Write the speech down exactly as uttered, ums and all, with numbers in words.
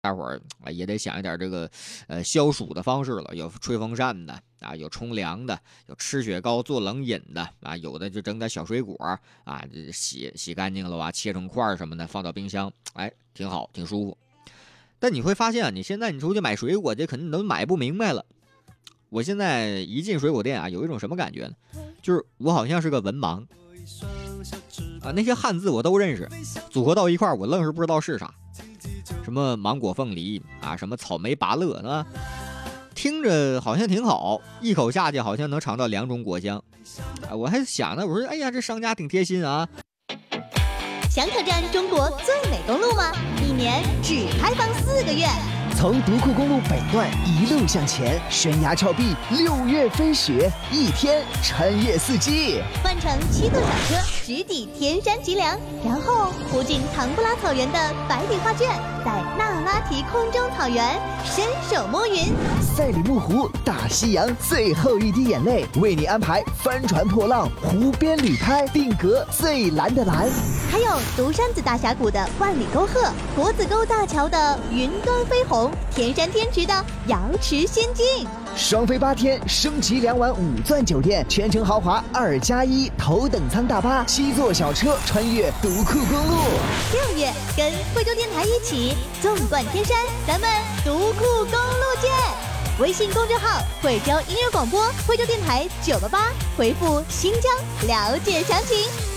大伙儿啊也得想一点这个呃消暑的方式了，有吹风扇的啊，有冲凉的，有吃雪糕做冷饮的啊，有的就整点小水果啊，这洗洗干净了啊，切成块什么的放到冰箱，哎，挺好，挺舒服。但你会发现啊，你现在你出去买水果，这肯定都买不明白了。我现在一进水果店啊，有一种什么感觉呢？就是我好像是个文盲啊，那些汉字我都认识，组合到一块我愣是不知道是啥。什么芒果凤梨啊，什么草莓芭乐呢？听着好像挺好，一口下去好像能尝到两种果香。啊，我还想呢，我说哎呀，这商家挺贴心啊。 想挑战中国最美公路吗？一年只开放四个月。 从独库公路北段一路向前，悬崖峭壁，六月飞雪，一天穿越四季。 换乘七座小车直抵天山脊梁，然后途经唐布拉草原的百里画卷，在那拉提空中草原伸手摸云。 赛里木湖，大西洋最后一滴眼泪，为你安排帆船破浪，湖边旅拍，定格最蓝的蓝。 还有独山子大峡谷的万里沟壑，国子沟大桥的云端飞鸿，天山天池的瑶池仙境。 双飞八天，升级两晚五钻酒店，全程豪华二加一，头等舱大巴，七座小车穿越独库公路。 六月跟惠州电台一起纵贯天山，咱们独库公路见！微信公众号惠州音乐广播，惠州电台九八八，回复新疆了解详情。